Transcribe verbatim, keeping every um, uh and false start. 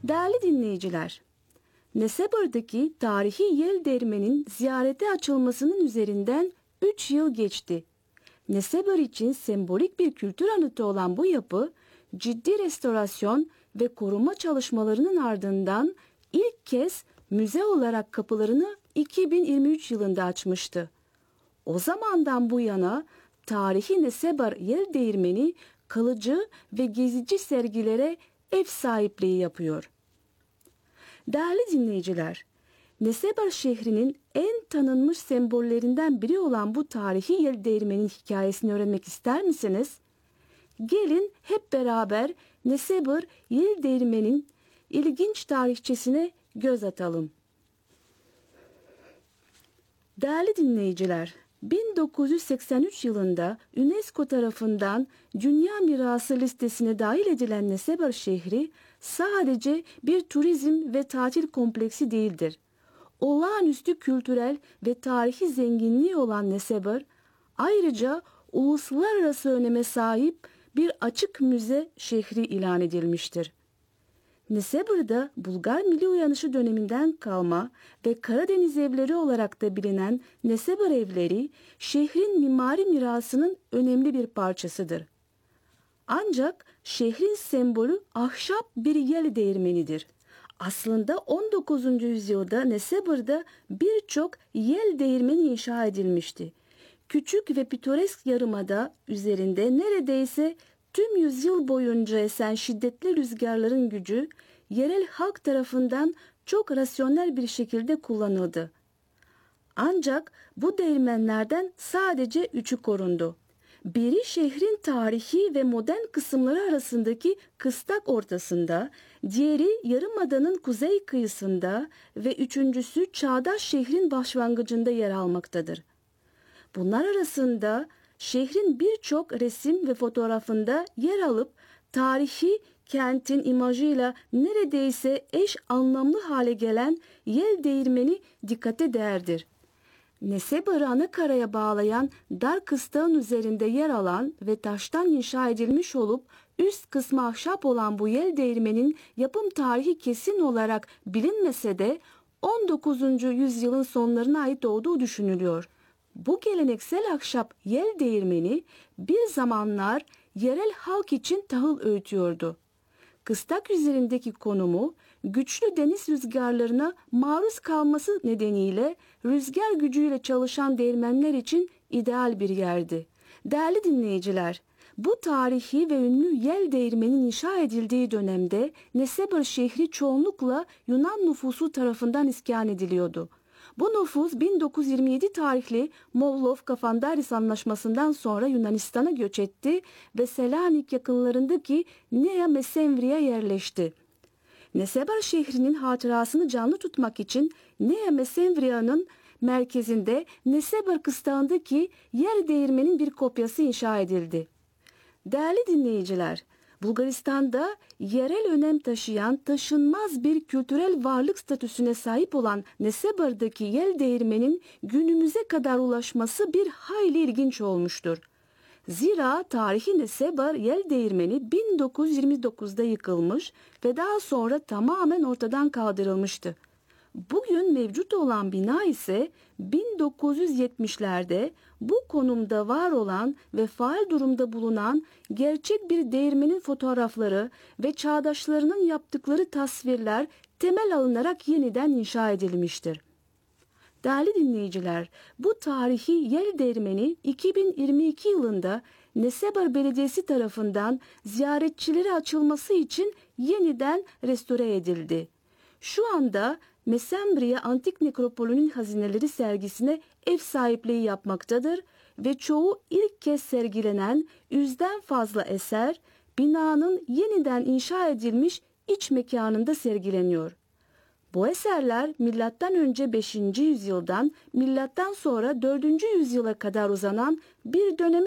Değerli dinleyiciler, Neseber'daki tarihi yel değirmenin ziyarete açılmasının üzerinden üç yıl geçti. Neseber için sembolik bir kültür anıtı olan bu yapı, ciddi restorasyon ve koruma çalışmalarının ardından ilk kez müze olarak kapılarını iki bin yirmi üç yılında açmıştı. O zamandan bu yana tarihi Neseber yel değirmeni kalıcı ve gezici sergilere ev sahipliği yapıyor. Değerli dinleyiciler, Neseber şehrinin en tanınmış sembollerinden biri olan bu tarihi yel değirmenin hikayesini öğrenmek ister misiniz? Gelin hep beraber Neseber yel değirmenin ilginç tarihçesine göz atalım. Değerli dinleyiciler, bin dokuz yüz seksen üç yılında UNESCO tarafından Dünya Mirası listesine dahil edilen Neseber şehri sadece bir turizm ve tatil kompleksi değildir. Olağanüstü kültürel ve tarihi zenginliği olan Neseber, ayrıca uluslararası öneme sahip bir açık müze şehri ilan edilmiştir. Neseber'da Bulgar Milli Uyanışı döneminden kalma ve Karadeniz evleri olarak da bilinen Neseber evleri şehrin mimari mirasının önemli bir parçasıdır. Ancak şehrin sembolü ahşap bir yel değirmenidir. Aslında on dokuzuncu yüzyılda Neseber'da birçok yel değirmeni inşa edilmişti. Küçük ve pitoresk yarımada üzerinde neredeyse tüm yüzyıl boyunca esen şiddetli rüzgarların gücü yerel halk tarafından çok rasyonel bir şekilde kullanıldı. Ancak bu değirmenlerden sadece üçü korundu. Biri şehrin tarihi ve modern kısımları arasındaki kıstak ortasında, diğeri yarımadanın kuzey kıyısında ve üçüncüsü çağdaş şehrin başlangıcında yer almaktadır. Bunlar arasında şehrin birçok resim ve fotoğrafında yer alıp tarihi kentin imajıyla neredeyse eş anlamlı hale gelen yel değirmeni dikkate değerdir. Neseber'ı anakaraya bağlayan dar kıstağın üzerinde yer alan ve taştan inşa edilmiş olup üst kısmı ahşap olan bu yel değirmenin yapım tarihi kesin olarak bilinmese de on dokuzuncu yüzyılın sonlarına ait olduğu düşünülüyor. Bu geleneksel ahşap yel değirmeni bir zamanlar yerel halk için tahıl öğütüyordu. Kıstak üzerindeki konumu güçlü deniz rüzgarlarına maruz kalması nedeniyle rüzgar gücüyle çalışan değirmenler için ideal bir yerdi. Değerli dinleyiciler, bu tarihi ve ünlü yel değirmenin inşa edildiği dönemde Neseber şehri çoğunlukla Yunan nüfusu tarafından iskan ediliyordu. Bu nüfus bin dokuz yüz yirmi yedi tarihli Mollov-Kafandaris anlaşmasından sonra Yunanistan'a göç etti ve Selanik yakınlarındaki Nea Mesembria yerleşti. Neseber şehrinin hatırasını canlı tutmak için Nea Mesembria'nın merkezinde Neseber kıstağındaki yer değirmenin bir kopyası inşa edildi. Değerli dinleyiciler, Bulgaristan'da yerel önem taşıyan taşınmaz bir kültürel varlık statüsüne sahip olan Neseber'daki yel değirmenin günümüze kadar ulaşması bir hayli ilginç olmuştur. Zira tarihi Neseber yel değirmeni bin dokuz yüz yirmi dokuzda yıkılmış ve daha sonra tamamen ortadan kaldırılmıştı. Bugün mevcut olan bina ise bin dokuz yüz yetmişlerde bu konumda var olan ve faal durumda bulunan gerçek bir değirmenin fotoğrafları ve çağdaşlarının yaptıkları tasvirler temel alınarak yeniden inşa edilmiştir. Değerli dinleyiciler, bu tarihi yel değirmeni iki bin yirmi iki yılında Neseber Belediyesi tarafından ziyaretçilere açılması için yeniden restore edildi. Şu anda Mesembria Antik Nekropolü'nün hazineleri sergisine ev sahipliği yapmaktadır ve çoğu ilk kez sergilenen yüzden fazla eser binanın yeniden inşa edilmiş iç mekanında sergileniyor. Bu eserler milattan önce beşinci yüzyıldan milattan sonra dördüncü yüzyıla kadar uzanan bir döneme